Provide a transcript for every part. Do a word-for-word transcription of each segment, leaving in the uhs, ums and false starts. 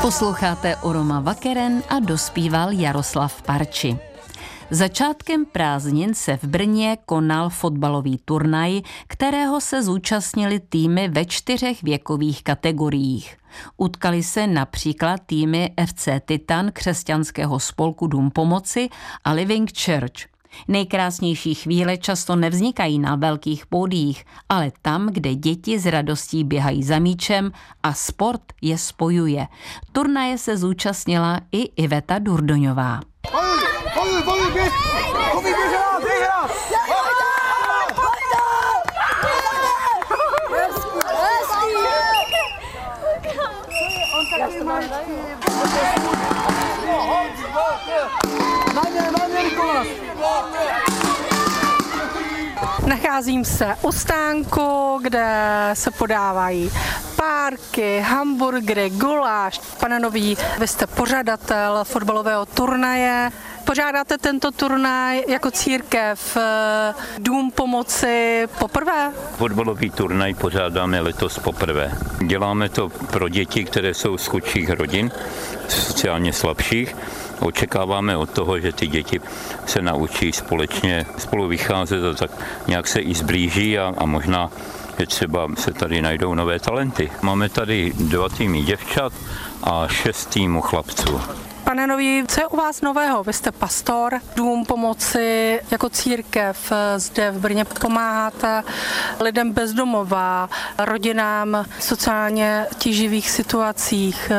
Posloucháte u Roma Vakeren a dospíval Jaroslav Parči. Začátkem prázdnin se v Brně konal fotbalový turnaj, kterého se zúčastnili týmy ve čtyřech věkových kategoriích. Utkali se například týmy F C Titan křesťanského spolku Dům pomoci a Living Church. Nejkrásnější chvíle často nevznikají na velkých pódiích, ale tam, kde děti s radostí běhají za míčem a sport je spojuje. Turnaje se zúčastnila i Iveta Durdoňová. Nacházím se u stánku, kde se podávají párky, hamburgery, guláš. Pane Nový, vy jste pořadatel fotbalového turnaje. Pořádáte tento turnaj jako církev Dům pomoci poprvé? Fotbalový turnaj pořádáme letos poprvé. Děláme to pro děti, které jsou z chudších rodin, sociálně slabších. Očekáváme od toho, že ty děti se naučí společně spolu vycházet a tak nějak se i zblíží a, a možná, že třeba se tady najdou nové talenty. Máme tady dva týmy děvčat a šest týmů chlapců. Pane Nový, co je u vás nového? Vy jste pastor, Dům pomoci jako církev zde v Brně pomáháte lidem bezdomová, rodinám v sociálně tíživých situacích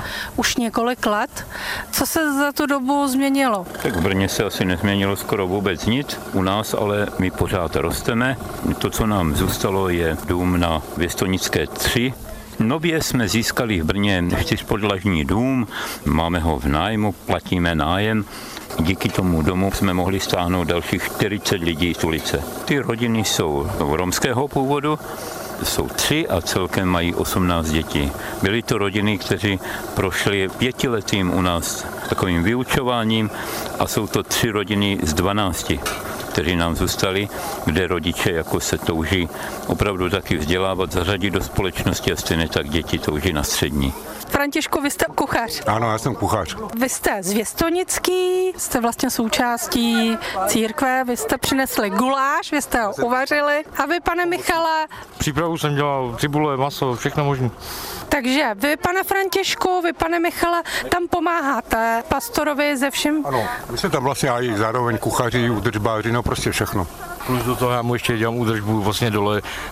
už několik let. Co se za tu dobu změnilo? Tak v Brně se asi nezměnilo skoro vůbec nic. U nás ale my pořád rosteme. To, co nám zůstalo, je dům na Věstonické tři. Nově jsme získali v Brně čtyřpodlažní dům, máme ho v nájmu, platíme nájem. Díky tomu domu jsme mohli stáhnout dalších čtyřicet lidí z ulice. Ty rodiny jsou romského původu, jsou tři a celkem mají osmnáct dětí. Byly to rodiny, kteří prošli pětiletým u nás takovým vyučováním a jsou to tři rodiny z dvanácti. Kteří nám zůstali, kde rodiče jako se touží opravdu taky vzdělávat, zařadit do společnosti a stejně tak děti touží na střední. Františku, vy jste kuchař. Ano, já jsem kuchař. Vy jste z Věstonický, jste vlastně součástí církve, vy jste přinesli guláš, vy jste ho uvařili. A vy, pane Michale? Přípravu jsem dělal, cibule, maso, všechno možné. Takže vy, pane Františku, vy, pane Michale, tam pomáháte pastorovi ze všem? Ano, my jsme tam vlastně i zároveň kuchaři, údržbáři, no prostě všechno. Plus do toho já mu ještě dělám údržbu vlastně dole